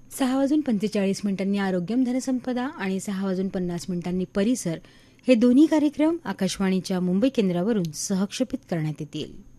6:45 आरोग्यम धनसंपदा आणि 6:50 परिसर हे दोन्ही कार्यक्रम आकाशवाणीच्या मुंबई केंद्रावरून सहक्षेपित करण्यात येतील.